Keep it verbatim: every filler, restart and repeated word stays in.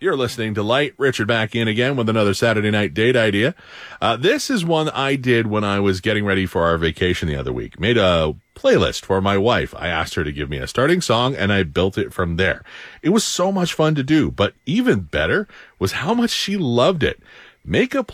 You're listening to Light. Richard back in again with another Saturday night date idea. Uh, this is one I did when I was getting ready for our vacation the other week. Made a playlist for my wife. I asked her to give me a starting song, and I built it from there. It was so much fun to do, but even better was how much she loved it. Make a